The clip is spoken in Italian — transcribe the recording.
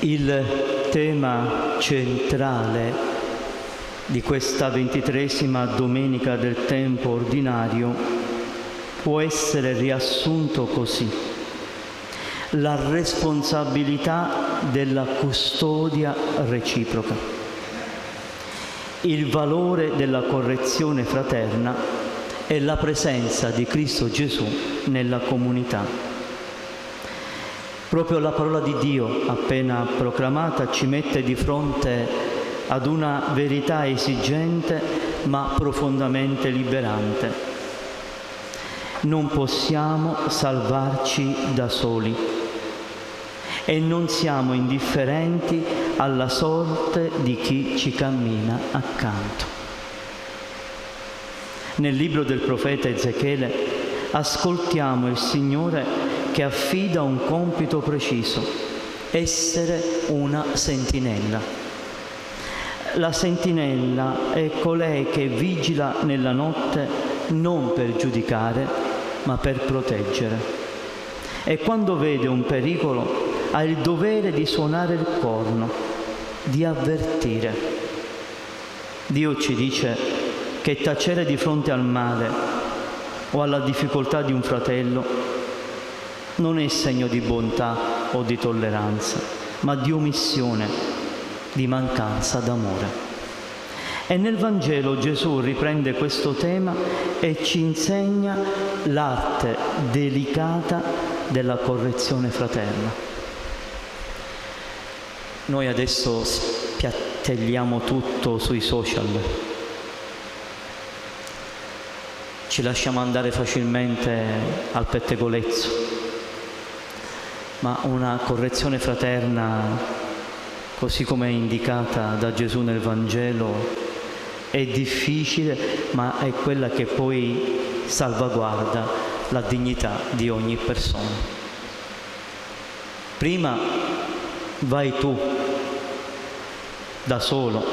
Il tema centrale di questa 23ª domenica del tempo ordinario può essere riassunto così: la responsabilità della custodia reciproca, il valore della correzione fraterna e la presenza di Cristo Gesù nella comunità. Proprio la parola di Dio, appena proclamata, ci mette di fronte ad una verità esigente ma profondamente liberante. Non possiamo salvarci da soli e non siamo indifferenti alla sorte di chi ci cammina accanto. Nel libro del profeta Ezechiele ascoltiamo il Signore che affida un compito preciso: essere una sentinella. La sentinella è colei che vigila nella notte non per giudicare, ma per proteggere. E quando vede un pericolo ha il dovere di suonare il corno, di avvertire. Dio ci dice che tacere di fronte al male o alla difficoltà di un fratello non è segno di bontà o di tolleranza, ma di omissione, di mancanza d'amore. E nel Vangelo Gesù riprende questo tema e ci insegna l'arte delicata della correzione fraterna. Noi adesso spiattelliamo tutto sui social, ci lasciamo andare facilmente al pettegolezzo, ma una correzione fraterna, così come è indicata da Gesù nel Vangelo, è difficile, ma è quella che poi salvaguarda la dignità di ogni persona. Prima vai tu, da solo,